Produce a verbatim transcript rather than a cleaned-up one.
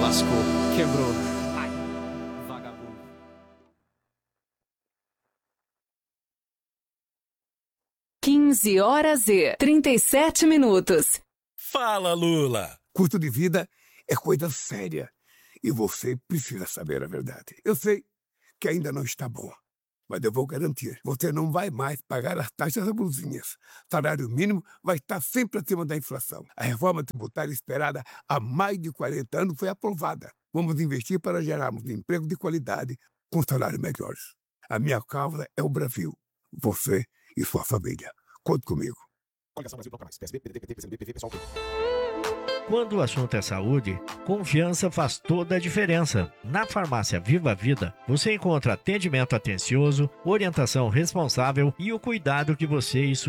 lascou, quebrou. Ai, vagabundo. quinze horas e trinta e sete minutos. Fala, Lula! Custo de vida é coisa séria e você precisa saber a verdade. Eu sei que ainda não está bom, mas eu vou garantir, você não vai mais pagar as taxas abusivas. Salário mínimo vai estar sempre acima da inflação. A reforma tributária esperada há mais de quarenta anos foi aprovada. Vamos investir para gerarmos emprego de qualidade com salários melhores. A minha causa é o Brasil, você e sua família. Conte comigo. Coligação Brasil Toca Mais. P S B, P D T, P C M B, P V, Pessoal. Quando o assunto é saúde, confiança faz toda a diferença. Na Farmácia Viva a Vida, você encontra atendimento atencioso, orientação responsável e o cuidado que você e sua